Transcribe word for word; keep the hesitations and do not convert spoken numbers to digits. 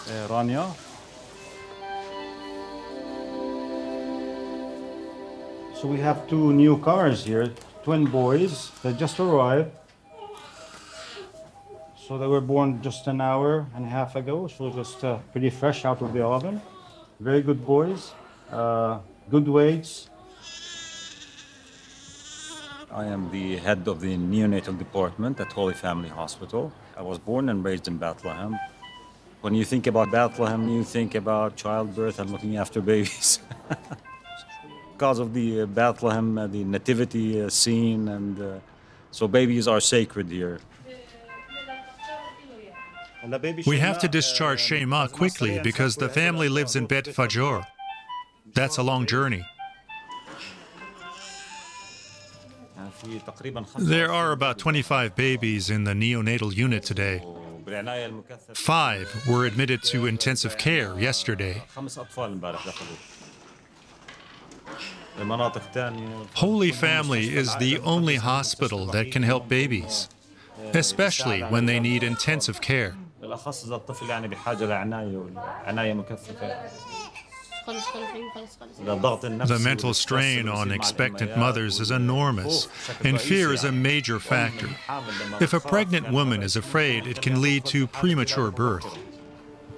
uh, Rania. So we have two new cars here, twin boys that just arrived. So they were born just an hour and a half ago, so just uh, pretty fresh out of the oven. Very good boys, uh, good weights. I am the head of the neonatal department at Holy Family Hospital. I was born and raised in Bethlehem. When you think about Bethlehem, you think about childbirth and looking after babies. Because of the uh, Bethlehem, uh, the nativity uh, scene, and uh, so babies are sacred here. We have to discharge Shema quickly because the family lives in Bet Fajor. That's a long journey. There are about twenty-five babies in the neonatal unit today. Five were admitted to intensive care yesterday. Holy Family is the only hospital that can help babies, especially when they need intensive care. The mental strain on expectant mothers is enormous, and fear is a major factor. If a pregnant woman is afraid, it can lead to premature birth.